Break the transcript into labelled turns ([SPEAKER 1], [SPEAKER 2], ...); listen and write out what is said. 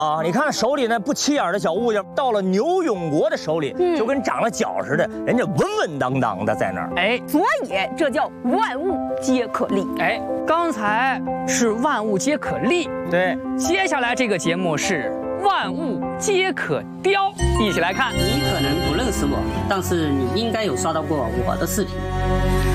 [SPEAKER 1] 啊，你看手里那不起眼的小物件，到了牛永国的手里，就跟长了脚似的，人家稳稳当当的在那儿。
[SPEAKER 2] 哎，
[SPEAKER 3] 所以这叫万物皆可立。
[SPEAKER 2] 哎，刚才是万物皆可立，
[SPEAKER 1] 对，
[SPEAKER 2] 接下来这个节目是万物皆可雕，一起来看。
[SPEAKER 4] 你可能不认识我，但是你应该有刷到过我的视频。